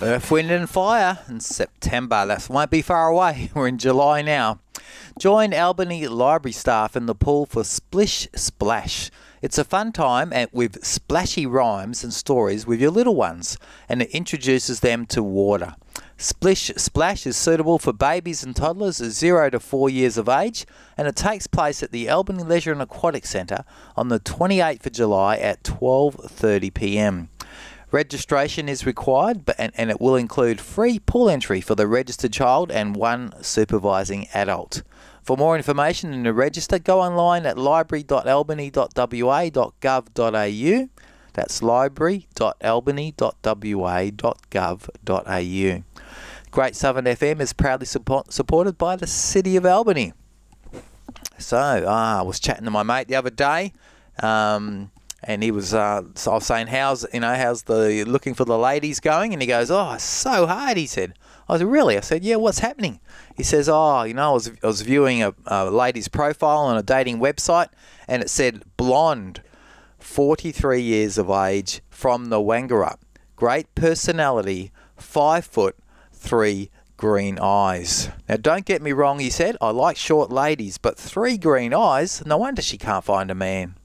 Earth, Wind and Fire in September. That won't be far away. We're in July now. Join Albany Library staff in the pool for Splish Splash. It's a fun time with splashy rhymes and stories with your little ones, and it introduces them to water. Splish Splash is suitable for babies and toddlers 0 to 4 years of age, and it takes place at the Albany Leisure and Aquatic Centre on the 28th of July at 12:30 p.m. Registration is required, and it will include free pool entry for the registered child and one supervising adult. For more information and to register, go online at library.albany.wa.gov.au. That's library.albany.wa.gov.au. Great Southern FM is proudly supported by the City of Albany. So, I was chatting to my mate the other day, and he was, so I was saying, how's the looking for the ladies going? And he goes, oh, it's so hard, he said. I was, really? I said, yeah, what's happening? He says, I was viewing a lady's profile on a dating website, and it said blonde, 43 years of age, from the Wangara. Great personality, 5'3", green eyes. Now, don't get me wrong, he said, I like short ladies, but 3 green eyes, no wonder she can't find a man.